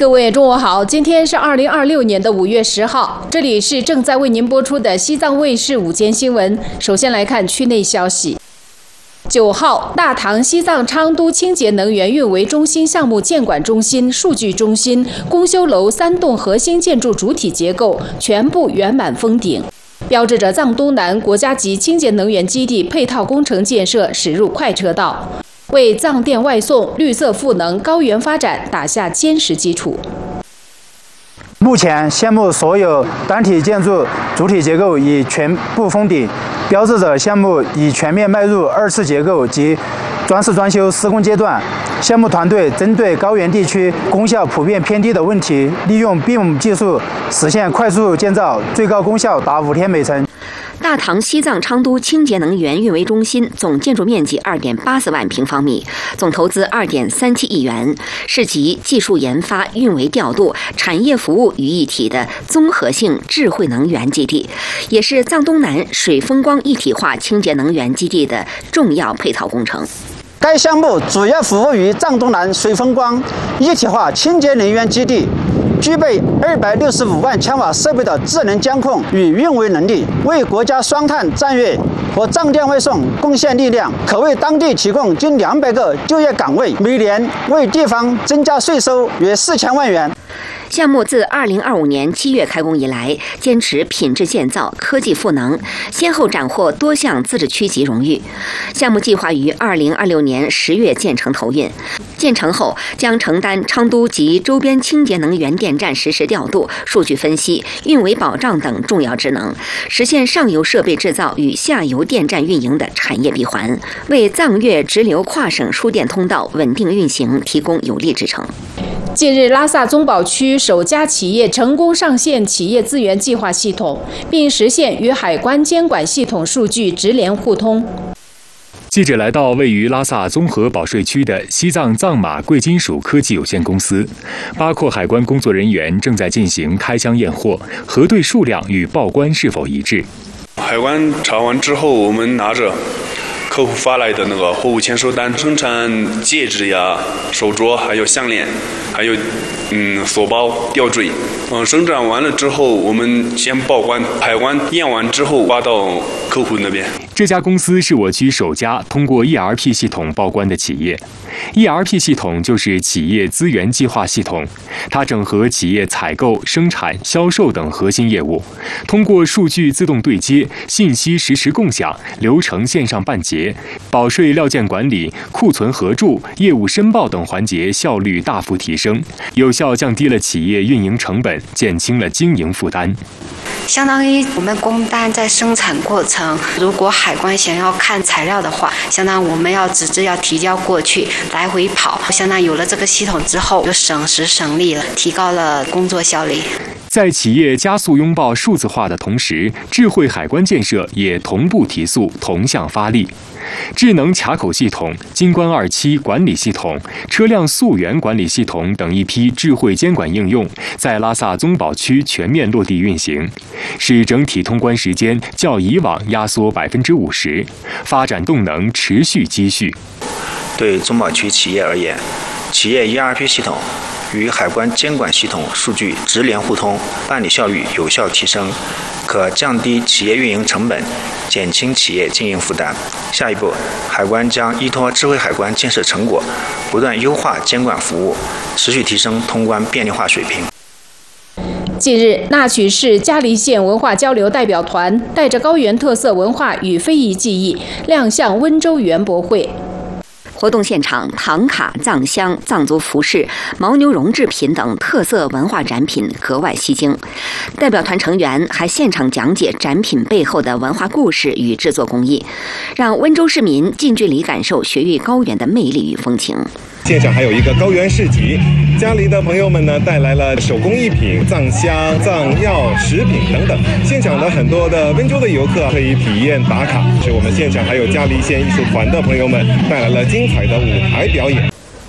各位中午好，今天是2026年5月10号，这里是正在为您播出的西藏卫视午间新闻。首先来看区内消息。9号，大唐西藏昌都清洁能源运维中心项目监管中心、数据中心、公修楼3栋核心建筑主体结构全部圆满封顶，标志着藏东南国家级清洁能源基地配套工程建设驶入快车道，为藏电外送、绿色赋能、高原发展打下坚实基础。 目前，项目所有单体建筑主体结构已全部封顶，标志着项目已全面迈入2次结构及装饰装修施工阶段。项目团队针对高原地区功效普遍偏低的问题，利用 BIM 技术实现快速建造，最高功效达5天每层。 大唐西藏昌都清洁能源运维中心总建筑面积2.84万平方米，总投资2.37亿元，是集技术研发、运维调度、产业服务于一体的综合性智慧能源基地，也是藏东南水风光一体化清洁能源基地的重要配套工程。 该项目主要服务于藏东南水风光一体化清洁能源基地，具备265万千瓦设备的智能监控与运维能力，为国家双碳战略和藏电外送贡献力量，可为当地提供近200个就业岗位，每年为地方增加税收约4000万元。 项目自2025年7月开工以来，坚持品质建造、科技赋能，先后斩获多项自治区级荣誉。项目计划于2026年10月建成投运，建成后将承担昌都及周边清洁能源电站实时调度、数据分析、运维保障等重要职能，实现上游设备制造与下游电站运营的产业闭环，为藏粤直流跨省输电通道稳定运行提供有力支撑。 近日，拉萨宗保区首家企业成功上线企业资源计划系统，并实现与海关监管系统数据直联互通。 记者来到位于拉萨综合保税区的西藏藏马贵金属科技有限公司，8廓海关工作人员正在进行开箱验货，核对数量与报关是否一致。 海关查完之后，我们拿着客户发来的那个货物签收单，生产戒指呀、手镯，还有项链，还有锁包、吊坠。生产完了之后，我们先报关，海关验完之后发到客户那边。 这家公司是我区首家通过 ERP 系统报关的企业。ERP 系统就是企业资源计划系统，它整合企业采购、生产、销售等核心业务，通过数据自动对接、信息实时共享、流程线上办结、保税料件管理、库存核注、业务申报等环节效率大幅提升，有效降低了企业运营成本，减轻了经营负担。 相当于我们工单在生产过程，如果海关想要看材料的话，相当于我们要纸质要提交过去，来回跑，相当于有了这个系统之后，就省时省力了，提高了工作效率。 在企业加速拥抱数字化的同时，智慧海关建设也同步提速，同向发力。智能卡口系统、金关27管理系统、车辆溯源管理系统等一批智慧监管应用，在拉萨宗保区全面落地运行，使整体通关时间较以往压缩50%，发展动能持续积蓄。 对宗保区企业而言，企业 ERP 系统与海关监管系统数据直联互通，办理效率有效提升，可降低企业运营成本，减轻企业经营负担。下一步，海关将依托智慧海关建设成果，不断优化监管服务，持续提升通关便利化水平。 近日，那曲市嘉黎县文化交流代表团带着高原特色文化与非遗技艺亮相温州园博会。 活动现场，唐卡、藏香、藏族服饰、牦牛绒制品等特色文化展品格外吸睛。代表团成员还现场讲解展品背后的文化故事与制作工艺，让温州市民近距离感受雪域高原的魅力与风情。 现场还有一个高原市集，嘉黎的朋友们呢带来了手工艺品、藏香、藏药、食品等等。现场的很多的温州的游客可以体验打卡。是我们现场还有嘉黎县艺术团的朋友们带来了精彩的舞台表演。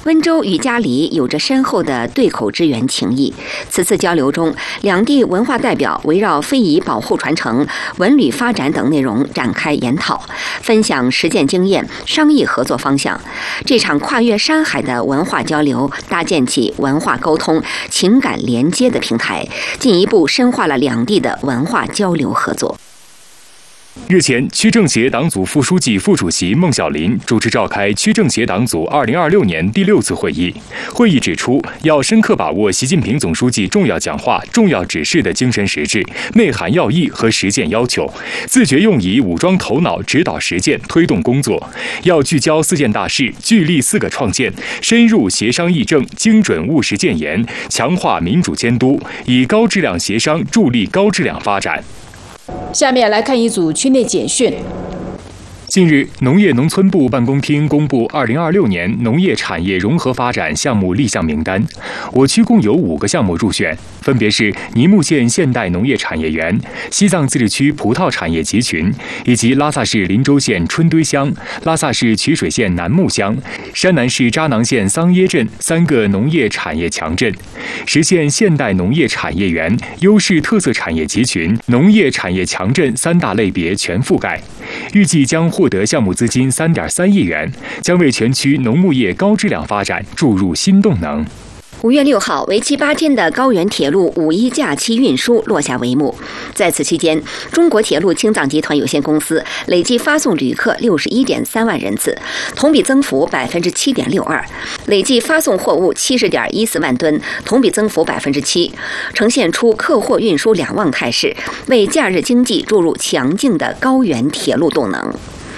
温州与嘉里有着深厚的对口支援情谊。此次交流中，两地文化代表围绕非遗保护传承、文旅发展等内容展开研讨，分享实践经验、商业合作方向。这场跨越山海的文化交流，搭建起文化沟通、情感连接的平台，进一步深化了两地的文化交流合作。 日前，区政协党组副书记、副主席孟小林主持召开区政协党组2026年第6次会议。会议指出，要深刻把握习近平总书记重要讲话、重要指示的精神实质、内涵要义和实践要求，自觉用以武装头脑、指导实践、推动工作。要聚焦4件大事，聚力4个创建，深入协商议政，精准务实建言，强化民主监督，以高质量协商助力高质量发展。 下面来看一组区内简讯。 近日，农业农村部办公厅公布2026年农业产业融合发展项目立项名单，我区共有5个项目入选，分别是尼木县现代农业产业园、西藏自治区葡萄产业集群，以及拉萨市林州县春堆乡、拉萨市曲水县南木乡、山南市扎囊县桑耶镇3个农业产业强镇，实现现代农业产业园、优势特色产业集群、农业产业强镇3大类别全覆盖。预计将获得项目资金3.3亿元，将为全区农牧业高质量发展注入新动能。 5月6号，为期8天的高原铁路5·1假期运输落下帷幕。在此期间，中国铁路青藏集团有限公司累计发送旅客61.3万人次，同比增幅7.62%，累计发送货物70.14万吨，同比增幅7%，呈现出客货运输两旺态势，为假日经济注入强劲的高原铁路动能。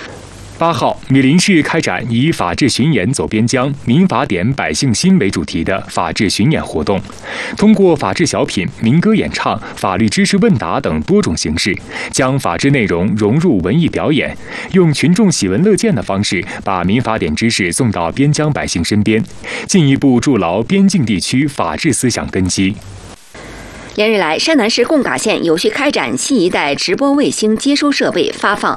8号，米林市开展以法治巡演走边疆、民法典百姓心为主题的法治巡演活动，通过法治小品、民歌演唱、法律知识问答等多种形式，将法治内容融入文艺表演，用群众喜闻乐见的方式，把民法典知识送到边疆百姓身边，进一步筑牢边境地区法治思想根基。 连日来，山南市贡嘎县有序开展新一代直播卫星接收设备发放